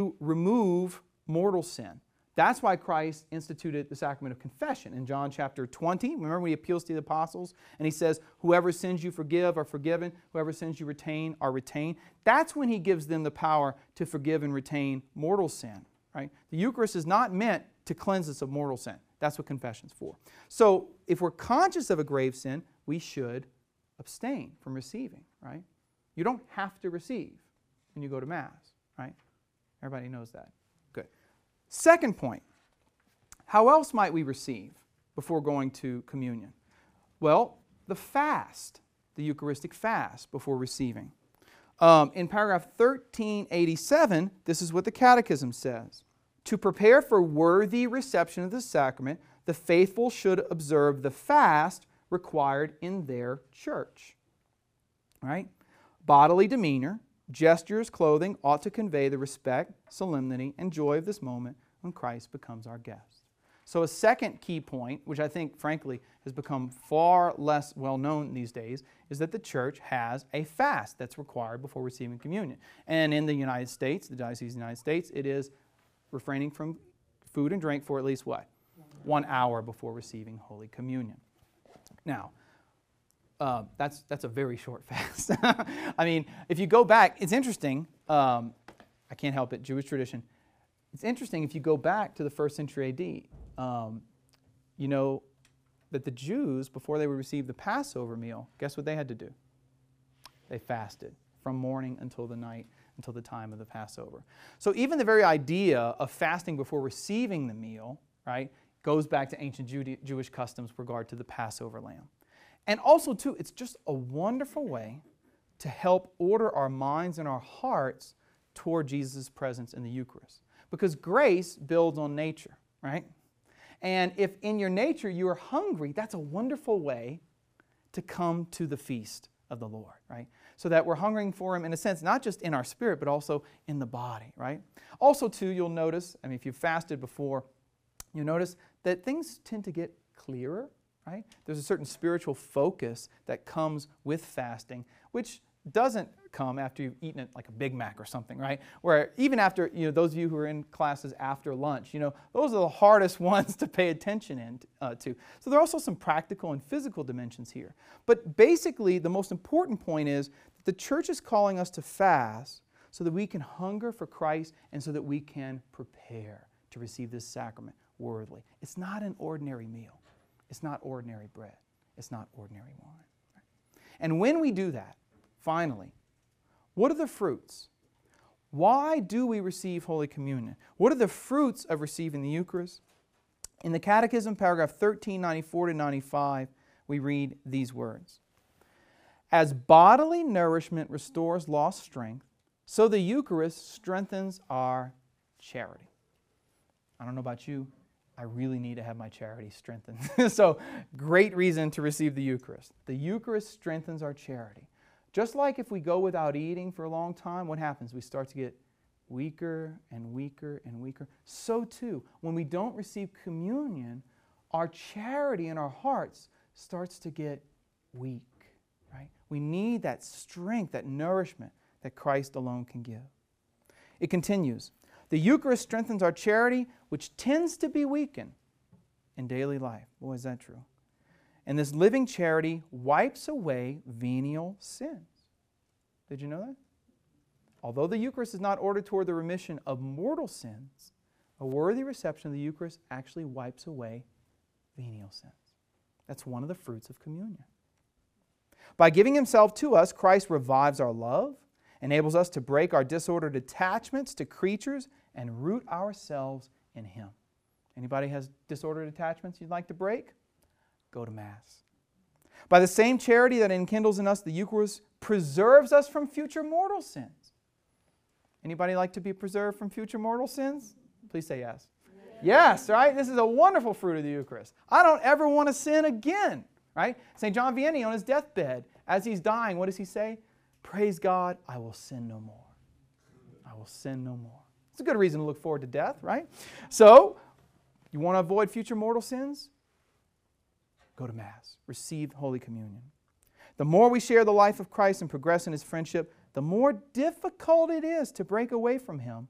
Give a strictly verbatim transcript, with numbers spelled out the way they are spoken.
to remove mortal sin. That's why Christ instituted the sacrament of confession. In John chapter twenty, remember when he appeals to the apostles and he says, whoever sins you forgive are forgiven, whoever sins you retain are retained. That's when he gives them the power to forgive and retain mortal sin. Right? The Eucharist is not meant to cleanse us of mortal sin. That's what confession's for. So if we're conscious of a grave sin, we should abstain from receiving. Right? You don't have to receive when you go to Mass. Right? Everybody knows that. Good. Second point, how else might we receive before going to communion? Well, the fast, the Eucharistic fast before receiving. Um, in paragraph thirteen eighty-seven, this is what the Catechism says. To prepare for worthy reception of the sacrament, the faithful should observe the fast required in their church. Right? Bodily demeanor, gestures, clothing ought to convey the respect, solemnity, and joy of this moment when Christ becomes our guest. So a second key point, which I think, frankly, has become far less well known these days, is that the Church has a fast that's required before receiving communion. And in the United States, the Diocese of the United States, it is refraining from food and drink for at least what? One hour before receiving Holy Communion. Now, Uh, that's, that's a very short fast. I mean, if you go back, it's interesting. Um, I can't help it, Jewish tradition. It's interesting if you go back to the first century A D, um, you know that the Jews, before they would receive the Passover meal, guess what they had to do? They fasted from morning until the night, until the time of the Passover. So even the very idea of fasting before receiving the meal, right, goes back to ancient Jude- Jewish customs with regard to the Passover lamb. And also, too, it's just a wonderful way to help order our minds and our hearts toward Jesus' presence in the Eucharist. Because grace builds on nature, right? And if in your nature you are hungry, that's a wonderful way to come to the feast of the Lord, right? So that we're hungering for Him in a sense, not just in our spirit, but also in the body, right? Also, too, you'll notice, I mean, if you've fasted before, you'll notice that things tend to get clearer. Right? There's a certain spiritual focus that comes with fasting, which doesn't come after you've eaten it like a Big Mac or something, right? Where even after, you know, those of you who are in classes after lunch, you know, those are the hardest ones to pay attention in, uh, to. So there are also some practical and physical dimensions here. But basically, the most important point is that the Church is calling us to fast so that we can hunger for Christ and so that we can prepare to receive this sacrament worthily. It's not an ordinary meal. It's not ordinary bread. It's not ordinary wine. And when we do that, finally, what are the fruits? Why do we receive Holy Communion? What are the fruits of receiving the Eucharist? In the Catechism, paragraph thirteen ninety-four to ninety-five, we read these words. As bodily nourishment restores lost strength, so the Eucharist strengthens our charity. I don't know about you, I really need to have my charity strengthened. So, great reason to receive the Eucharist. The Eucharist strengthens our charity. Just like if we go without eating for a long time, what happens? We start to get weaker and weaker and weaker. So too, when we don't receive communion, our charity in our hearts starts to get weak, right? We need that strength, that nourishment that Christ alone can give. It continues. The Eucharist strengthens our charity, which tends to be weakened in daily life. Boy, is that true. And this living charity wipes away venial sins. Did you know that? Although the Eucharist is not ordered toward the remission of mortal sins, a worthy reception of the Eucharist actually wipes away venial sins. That's one of the fruits of communion. By giving Himself to us, Christ revives our love, enables us to break our disordered attachments to creatures and root ourselves in Him. Anybody has disordered attachments you'd like to break? Go to Mass. By the same charity that enkindles in us the Eucharist preserves us from future mortal sins. Anybody like to be preserved from future mortal sins? Please say yes. Yes, right? This is a wonderful fruit of the Eucharist. I don't ever want to sin again, right? Saint John Vianney on his deathbed, as he's dying, what does he say? Praise God, I will sin no more. I will sin no more. It's a good reason to look forward to death, right? So, you want to avoid future mortal sins? Go to Mass. Receive Holy Communion. The more we share the life of Christ and progress in His friendship, the more difficult it is to break away from Him